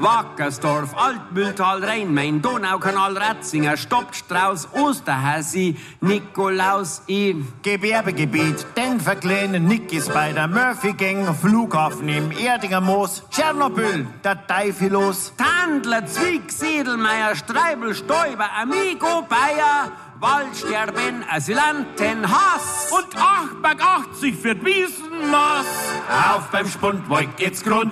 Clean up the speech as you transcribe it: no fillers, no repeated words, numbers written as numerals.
Wackersdorf, Altmühltal, Rhein-Main, Donaukanal, Ratzinger, Stoppstrauß, Osterhasi, Nikolaus, Gewerbegebiet, Denver, Kleinen, Nickis bei der Murphy-Gang, Flughafen im Erdinger Moos, Tschernobyl, der Teifilos, Tandler, Zwick, Siedelmeier, Streibel, Stoiber, Amigo, Bayer, Waldsterben, Asylanten, Hass und 8,80 für Wiesenmaß. auf beim Spundwolk geht's Grund.